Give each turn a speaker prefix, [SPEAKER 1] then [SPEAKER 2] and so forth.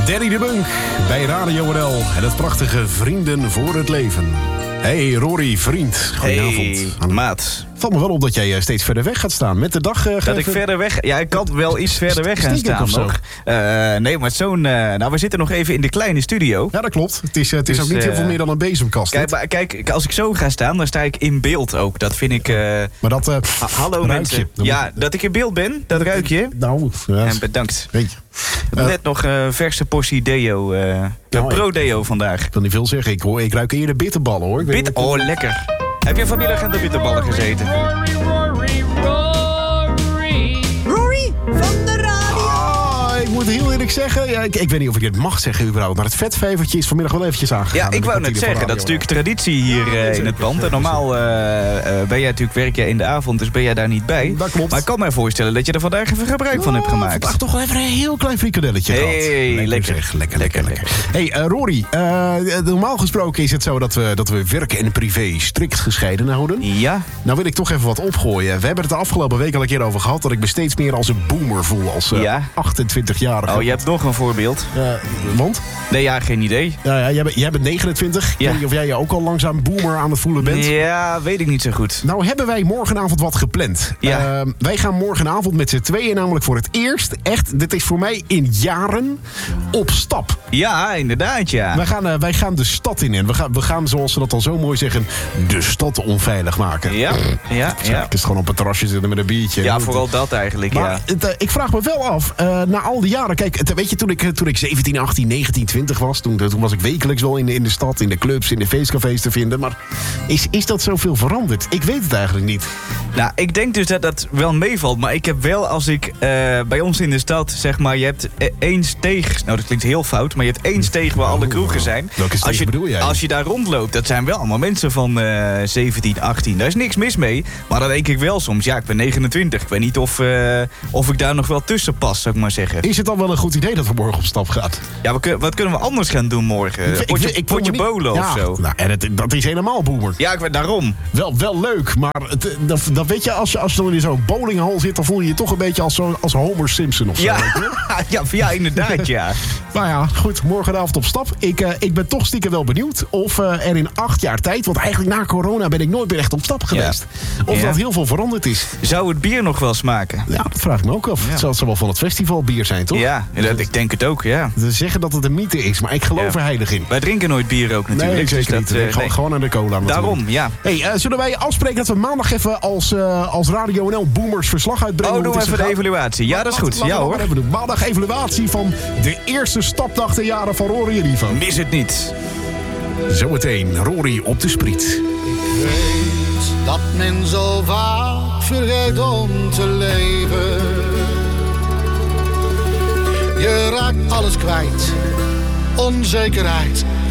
[SPEAKER 1] Danny de Bunk bij Radio NL en het prachtige Vrienden voor het Leven. Hey Rory, vriend. Goedenavond.
[SPEAKER 2] Hey, maat.
[SPEAKER 1] Valt me wel op dat jij steeds verder weg gaat staan. Met de dag...
[SPEAKER 2] dat ik verder weg... Ja, ik kan wel iets verder weg gaan staan nog. Nee, maar zo'n... nou, we zitten nog even in de kleine studio.
[SPEAKER 1] Ja, dat klopt. Het is dus, ook niet heel veel meer dan een bezemkast.
[SPEAKER 2] Kijk, als ik zo ga staan, dan sta ik in beeld ook. Dat vind ik...
[SPEAKER 1] maar dat...
[SPEAKER 2] hallo mensen. Ja, dat ik in beeld ben, dat ruik je.
[SPEAKER 1] Nou, ja.
[SPEAKER 2] En bedankt.
[SPEAKER 1] Weet je.
[SPEAKER 2] Net nog een verse portie deo. Pro-deo vandaag.
[SPEAKER 1] Ik kan niet veel zeggen. Ik ruik eerder bitterballen, hoor.
[SPEAKER 2] Oh, lekker. Heb je vanmiddag aan de bitterballen gezeten?
[SPEAKER 3] Rory van de radio.
[SPEAKER 1] Ik moet heel eerlijk zeggen, ik weet niet of ik dit mag zeggen überhaupt, maar het vetvijvertje is vanmiddag wel eventjes aangegaan.
[SPEAKER 2] Ja, ik wou net zeggen, dat is natuurlijk traditie hier in het pand. En normaal ben jij natuurlijk, werk jij in de avond, dus ben jij daar niet bij.
[SPEAKER 1] Dat klopt.
[SPEAKER 2] Maar ik kan me voorstellen dat je er vandaag even gebruik van hebt gemaakt.
[SPEAKER 1] Vandaag toch wel even een heel klein frikadelletje gehad. Lekker. Hey, Rory, normaal gesproken is het zo dat we werk en privé strikt gescheiden houden.
[SPEAKER 2] Ja.
[SPEAKER 1] Nou wil ik toch even wat opgooien. We hebben het de afgelopen week al een keer over gehad dat ik me steeds meer als een boomer voel. Als 28-jarige.
[SPEAKER 2] Oh, je hebt nog een voorbeeld.
[SPEAKER 1] Want?
[SPEAKER 2] Nee, ja, geen idee.
[SPEAKER 1] Ja, jij bent 29. Ik weet niet of jij je ook al langzaam boomer aan het voelen bent.
[SPEAKER 2] Ja, weet ik niet zo goed.
[SPEAKER 1] Nou hebben wij morgenavond wat gepland.
[SPEAKER 2] Ja.
[SPEAKER 1] Wij gaan morgenavond met z'n tweeën namelijk voor het eerst, echt, dit is voor mij in jaren, op stap.
[SPEAKER 2] Ja, inderdaad, ja.
[SPEAKER 1] Wij gaan de stad in en we gaan, zoals ze dat al zo mooi zeggen, de stad onveilig maken.
[SPEAKER 2] Ja.
[SPEAKER 1] Het is gewoon op het terrasje zitten met een biertje.
[SPEAKER 2] Ja, vooral dat eigenlijk,
[SPEAKER 1] maar ik vraag me wel af, na al die jaren, kijk, weet je, toen ik 17, 18, 19, 20 was, toen was ik wekelijks wel in de stad, in de clubs, in de feestcafés te vinden. Maar is dat zoveel veranderd? Ik weet het eigenlijk niet.
[SPEAKER 2] Nou, ik denk dus dat dat wel meevalt. Maar ik heb wel, als ik bij ons in de stad, zeg maar, je hebt één steeg. Nou, dat klinkt heel fout, maar je hebt één steeg waar alle kroegen zijn.
[SPEAKER 1] Welke steeg bedoel jij?
[SPEAKER 2] Als je daar rondloopt, dat zijn wel allemaal mensen van 17, 18. Daar is niks mis mee. Maar dan denk ik wel soms, ja, ik ben 29. Ik weet niet of ik daar nog wel tussen pas, zou ik maar zeggen.
[SPEAKER 1] Is het dan wel een goed idee dat we morgen op stap gaan?
[SPEAKER 2] Ja, wat kunnen we anders gaan doen morgen? Potje bolen of zo?
[SPEAKER 1] Nou, en dat is helemaal boomer.
[SPEAKER 2] Ja, daarom.
[SPEAKER 1] Wel leuk, maar dat weet je, als je dan in zo'n bowlinghal zit, dan voel je je toch een beetje als Homer Simpson of zo.
[SPEAKER 2] Ja, inderdaad, ja.
[SPEAKER 1] Nou ja, goed, morgenavond op stap. Ik ben toch stiekem wel benieuwd of er in 8 jaar tijd, want eigenlijk na corona ben ik nooit meer echt op stap geweest, of dat heel veel veranderd is.
[SPEAKER 2] Zou het bier nog wel smaken?
[SPEAKER 1] Ja, dat vraag ik me ook af. Ja. Het zal wel van het festivalbier zijn, toch?
[SPEAKER 2] Ja, ik denk het ook, ja.
[SPEAKER 1] Ze zeggen dat het een mythe is, maar ik geloof er heilig in.
[SPEAKER 2] Wij drinken nooit bier ook natuurlijk.
[SPEAKER 1] Nee, zeker niet. Gewoon aan de cola natuurlijk.
[SPEAKER 2] Daarom, ja.
[SPEAKER 1] Hey, zullen wij afspreken dat we maandag even als Radio NL Boomers verslag uitbrengen?
[SPEAKER 2] Oh, doen we even de evaluatie. Ja, dat is goed. Ja hoor.
[SPEAKER 1] Even doen. Maandag evaluatie van de eerste stapdag te jaren van Rory en Ivo.
[SPEAKER 2] Mis het niet.
[SPEAKER 1] Zometeen Rory op de spriet.
[SPEAKER 4] Ik weet dat men zo vaak vergeet om te leven. Je raakt alles kwijt, onzekerheid